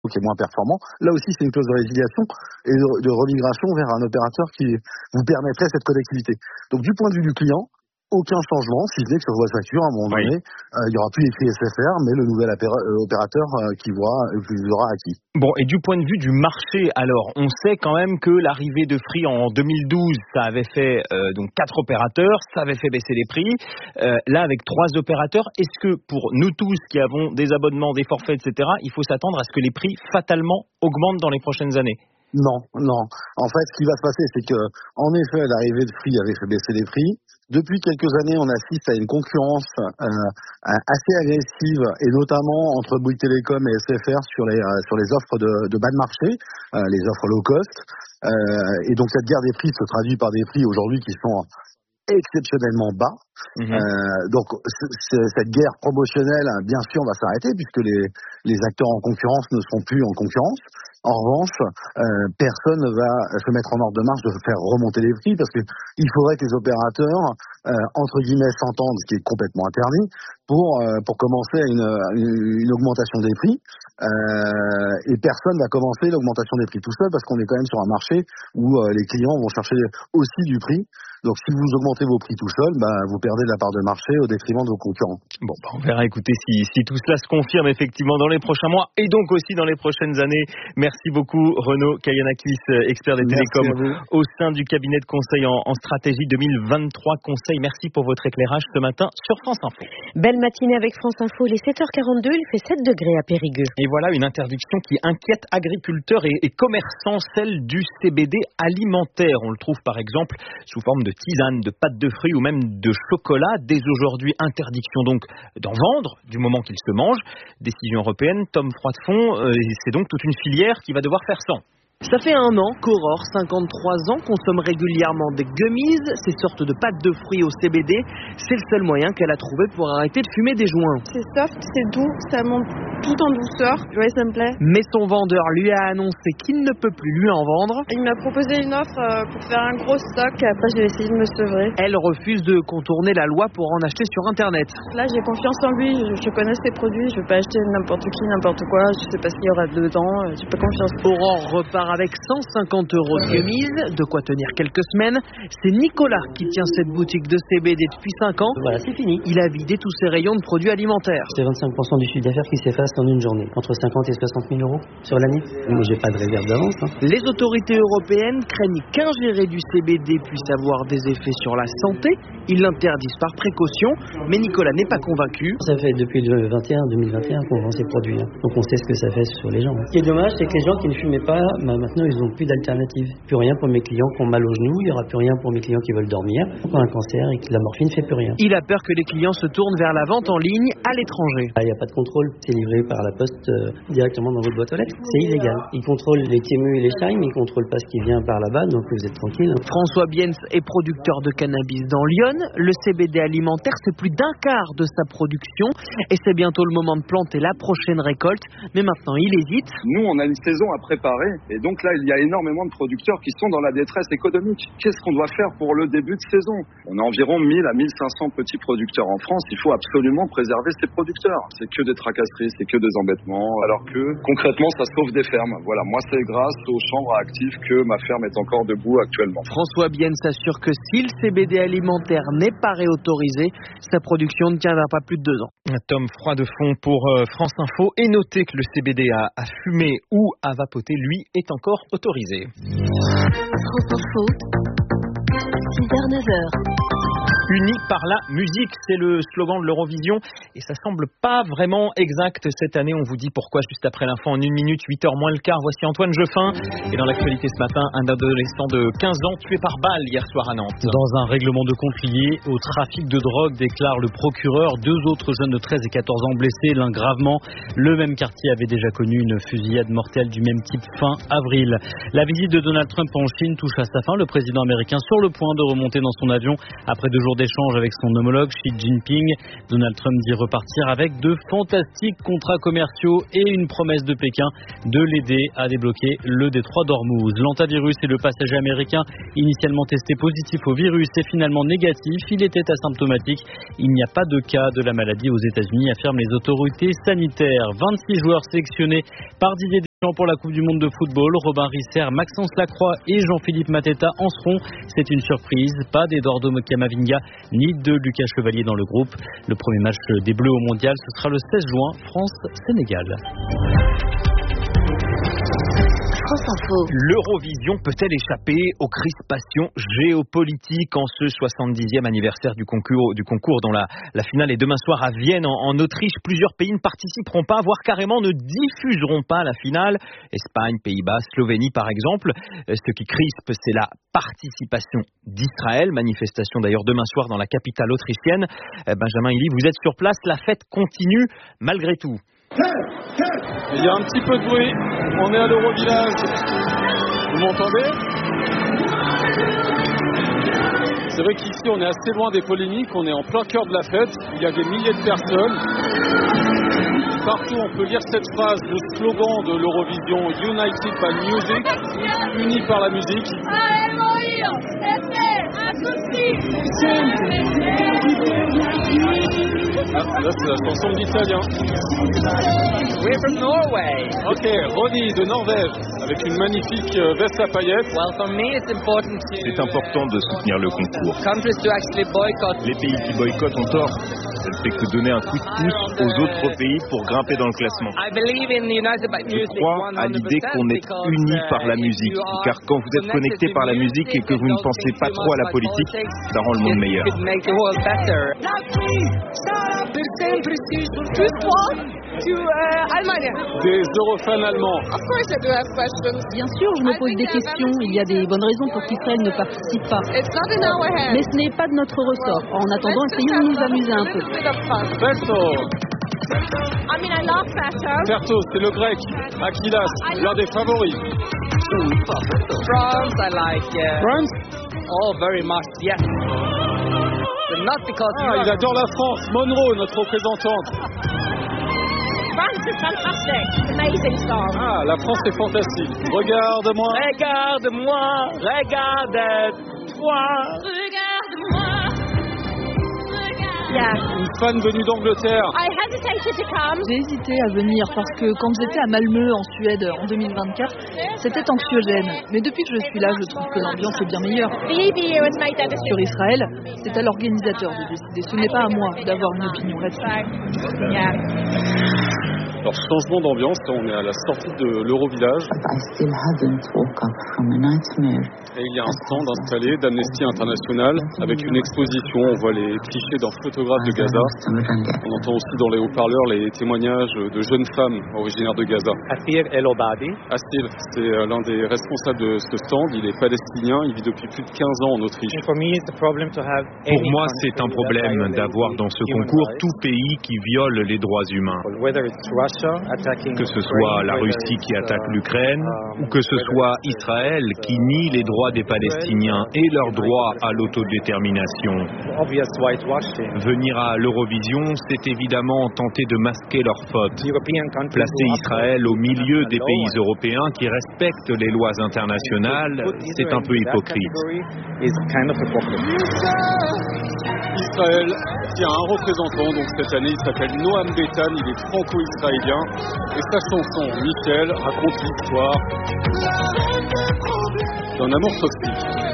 qui est moins performant. Là aussi, c'est une clause de résiliation et de remigration vers un opérateur qui vous permettrait cette connectivité. Donc, du point de vue du client, aucun changement, si ce n'est que sur votre facture, à un moment donné, il y aura plus écrit SFR, mais le nouvel opérateur qui vous aura acquis. Bon, et du point de vue du marché, alors, on sait quand même que l'arrivée de Free en 2012, ça avait fait donc 4 opérateurs, ça avait fait baisser les prix. Là, avec 3 opérateurs, est-ce que pour nous tous qui avons des abonnements, des forfaits, etc., il faut s'attendre à ce que les prix fatalement augmentent dans les prochaines années ? Non. En fait, ce qui va se passer, c'est que, en effet, l'arrivée de Free avait fait baisser les prix. Depuis quelques années, on assiste à une concurrence assez agressive, et notamment entre Bouygues Télécom et SFR sur les offres de bas de marché, les offres low cost. Et donc cette guerre des prix se traduit par des prix aujourd'hui qui sont exceptionnellement bas. Donc cette guerre promotionnelle, bien sûr, va s'arrêter puisque les acteurs en concurrence ne seront plus en concurrence. En revanche, personne ne va se mettre en ordre de marche de faire remonter les prix parce que il faudrait que les opérateurs, entre guillemets, s'entendent, ce qui est complètement interdit, pour commencer une augmentation des prix. Et personne va commencer l'augmentation des prix tout seul parce qu'on est quand même sur un marché où les clients vont chercher aussi du prix. Donc si vous augmentez vos prix tout seul, vous perdez de la part de marché au détriment de vos concurrents. Bon, on verra, écoutez, si tout cela se confirme effectivement dans les prochains mois et donc aussi dans les prochaines années. Merci beaucoup Renaud Kaianakis, expert des télécoms au sein du cabinet de conseil en stratégie 2023 Conseil. Merci pour votre éclairage ce matin sur France Info. Belle matinée avec France Info, il est 7h42, il fait 7 degrés à Périgueux. Et voilà une interdiction qui inquiète agriculteurs et commerçants, celle du CBD alimentaire. On le trouve par exemple sous forme de tisane, de pâte de fruits ou même de chocolat. Dès aujourd'hui, interdiction donc d'en vendre du moment qu'il se mange. Décision européenne, Tom Froidefond, c'est donc toute une filière qui va devoir faire sans. Ça fait 1 an qu'Aurore, 53 ans, consomme régulièrement des gummies, ces sortes de pâtes de fruits au CBD. C'est le seul moyen qu'elle a trouvé pour arrêter de fumer des joints. C'est soft, c'est doux, ça monte tout en douceur. Ouais, ça me plaît. Mais son vendeur lui a annoncé qu'il ne peut plus lui en vendre. Il m'a proposé une offre pour faire un gros stock. Après, j'ai essayé de me sevrer. Elle refuse de contourner la loi pour en acheter sur Internet. Là, j'ai confiance en lui. Je connais ses produits. Je ne vais pas acheter n'importe qui, n'importe quoi. Je sais pas ce qu'il y aura dedans. J'ai pas confiance. Aurore repart avec 150 € de gummies, de quoi tenir quelques semaines. C'est Nicolas qui tient cette boutique de CBD depuis 5 ans. Voilà, c'est fini. Il a vidé tous ses rayons de produits alimentaires. C'est 25% du chiffre d'affaires qui s'efface en une journée, entre 50 et 60 000 € sur l'année. Mais j'ai pas de réserve d'avance. Les autorités européennes craignent qu'ingérer du CBD puisse avoir des effets sur la santé. Ils l'interdisent par précaution, mais Nicolas n'est pas convaincu. Ça fait depuis 2021 qu'on vend ces produits. Donc on sait ce que ça fait sur les gens. Ce qui est dommage, c'est que les gens qui ne fumaient pas, maintenant ils n'ont plus d'alternative. Plus rien pour mes clients qui ont mal aux genoux, il n'y aura plus rien pour mes clients qui veulent dormir, qui ont un cancer et que la morphine ne fait plus rien. Il a peur que les clients se tournent vers la vente en ligne à l'étranger. Il n'y a pas de contrôle, c'est livré par la poste directement dans votre boîte aux lettres. C'est illégal. Ils contrôlent les Temu et les Shine, mais ils ne contrôlent pas ce qui vient par là-bas, donc vous êtes tranquille. François Biens est producteur de cannabis dans Lyon. Le CBD alimentaire, c'est plus d'1/4 de sa production et c'est bientôt le moment de planter la prochaine récolte. Mais maintenant, il hésite. Nous, on a une saison à préparer et donc là, il y a énormément de producteurs qui sont dans la détresse économique. Qu'est-ce qu'on doit faire pour le début de saison? On a environ 1000 à 1500 petits producteurs en France. Il faut absolument préserver ces producteurs. C'est que des tracasseries, c'est que des embêtements, alors que concrètement, ça sauve des fermes. Voilà, moi, c'est grâce aux chambres actives que ma ferme est encore debout actuellement. François Bienne s'assure que si le CBD alimentaire n'est pas réautorisé, sa production ne tiendra pas plus de 2 ans. Tom Froidefond pour France Info. Et notez que le CBD à fumer ou à vapoter, lui, est encore autorisé. France Info, 6h, 9h. Unis par la musique, c'est le slogan de l'Eurovision et ça semble pas vraiment exact cette année. On vous dit pourquoi juste après l'info en 1 minute, 8h moins le quart. Voici Antoine Jeffin. Et dans l'actualité ce matin, un adolescent de 15 ans tué par balle hier soir à Nantes. Dans un règlement de compte lié au trafic de drogue, déclare le procureur. 2 autres jeunes de 13 et 14 ans blessés, l'un gravement. Le même quartier avait déjà connu une fusillade mortelle du même type fin avril. La visite de Donald Trump en Chine touche à sa fin. Le président américain sur le point de remonter dans son avion après 2 jours d'échange avec son homologue Xi Jinping. Donald Trump dit repartir avec de fantastiques contrats commerciaux et une promesse de Pékin de l'aider à débloquer le détroit d'Ormuz. L'antivirus et le passager américain initialement testé positif au virus est finalement négatif. Il était asymptomatique. Il n'y a pas de cas de la maladie aux États-Unis, affirment les autorités sanitaires. 26 joueurs sélectionnés par Didier Pour la Coupe du Monde de football, Robin Risser, Maxence Lacroix et Jean-Philippe Mateta en seront. C'est une surprise. Pas d'Eduardo Camavinga ni de Lucas Chevalier dans le groupe. Le premier match des Bleus au Mondial, ce sera le 16 juin, France-Sénégal. L'Eurovision peut-elle échapper aux crispations géopolitiques en ce 70e anniversaire du concours dont la finale est demain soir à Vienne en Autriche? Plusieurs pays ne participeront pas, voire carrément ne diffuseront pas la finale. Espagne, Pays-Bas, Slovénie par exemple. Ce qui crispe, c'est la participation d'Israël. Manifestation d'ailleurs demain soir dans la capitale autrichienne. Benjamin Hilly, vous êtes sur place, la fête continue malgré tout. Il y a un petit peu de bruit, on est à l'Eurovillage, vous m'entendez? C'est vrai qu'ici on est assez loin des polémiques, on est en plein cœur de la fête, il y a des milliers de personnes. Partout on peut lire cette phrase, le slogan de l'Eurovision, United by Music, unis par la musique. Ah, là c'est la chanson de l'italien. We're from Norway. Ok, Ronny de Norvège, avec une magnifique veste à paillettes. Well, for me, it's important to... C'est important de soutenir le concours. Countries to actually boycott. Les pays qui boycottent ont tort. Ça ne fait que donner un coup de pouce aux autres pays pour grimper dans le classement. Je crois à l'idée qu'on est unis par la musique, car quand vous êtes connectés par la musique et que vous ne pensez pas trop à la politique, ça rend le monde meilleur. Des Eurofans allemands. Bien sûr, je me pose des questions. Il y a des bonnes raisons pour qu'Israël ne participe pas. Mais ce n'est pas de notre ressort. En attendant, essayons de nous amuser un peu. Berto, c'est le grec. Aquilas, l'un des favoris. France, I like. France? Oh, very much, yes. But not because il adore la France. Monroe, notre représentante. France is fantastic. Amazing song. Ah, la France est fantastique. Regarde-moi. Regarde-moi. Regarde-toi. Regarde-moi. Une fan venue d'Angleterre. J'ai hésité à venir parce que quand j'étais à Malmö en Suède en 2024, c'était anxiogène. Mais depuis que je suis là, je trouve que l'ambiance est bien meilleure. Sur Israël, c'est à l'organisateur de décider. Ce n'est pas à moi d'avoir une opinion là-dessus. Alors, changement d'ambiance, on est à la sortie de l'Eurovillage. Et il y a un stand installé d'Amnesty International avec une exposition. On voit les clichés d'un photographe de Gaza. On entend aussi dans les haut-parleurs les témoignages de jeunes femmes originaires de Gaza. Assir El-Obadi. Assir, c'est l'un des responsables de ce stand. Il est palestinien, il vit depuis plus de 15 ans en Autriche. Pour moi, c'est un problème d'avoir dans ce concours tout pays qui viole les droits humains. Que ce soit la Russie qui attaque l'Ukraine ou que ce soit Israël qui nie les droits des Palestiniens et leur droit à l'autodétermination. Venir à l'Eurovision, c'est évidemment tenter de masquer leurs fautes. Placer Israël au milieu des pays européens qui respectent les lois internationales, c'est un peu hypocrite. Israël qui a un représentant, donc cette année il s'appelle Noam Betan, il est franco-israélien et sa chanson Michel raconte l'histoire d'un amour toxique.